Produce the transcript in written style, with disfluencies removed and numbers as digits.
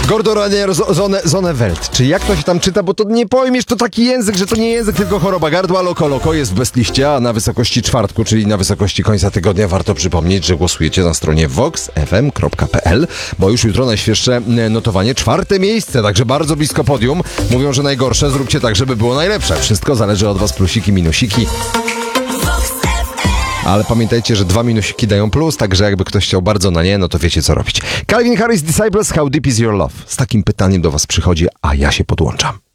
Gordoranier Zone Welt. Czy jak to się tam czyta? Bo to nie pojmiesz, to taki język, że to nie język, tylko choroba gardła. Loko jest w bestliście, a na wysokości czwartku, czyli na wysokości końca tygodnia warto przypomnieć, że głosujecie na stronie voxfm.pl, bo już jutro najświeższe notowanie 4. miejsce, także bardzo blisko podium. Mówią, że najgorsze, zróbcie tak, żeby było najlepsze. Wszystko zależy od was, plusiki, minusiki. Ale pamiętajcie, że 2 minusiki dają plus, także jakby ktoś chciał bardzo na nie, no to wiecie co robić. Calvin Harris Disciples, How Deep Is Your Love? Z takim pytaniem do was przychodzi, a ja się podłączam.